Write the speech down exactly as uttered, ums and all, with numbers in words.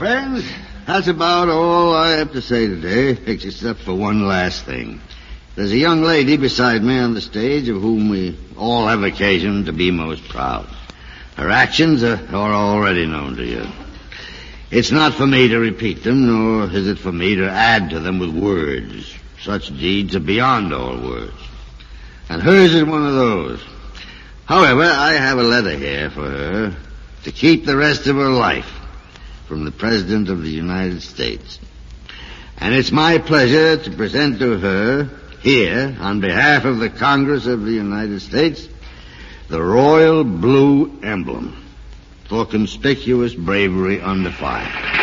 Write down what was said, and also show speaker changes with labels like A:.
A: friends, that's about all I have to say today, except for one last thing. There's a young lady beside me on the stage of whom we all have occasion to be most proud. Her actions are, are already known to you. It's not for me to repeat them, nor is it for me to add to them with words. Such deeds are beyond all words. And hers is one of those. However, I have a letter here for her to keep the rest of her life from the President of the United States. And it's my pleasure to present to her here, on behalf of the Congress of the United States, the Royal Blue Emblem for conspicuous bravery under fire.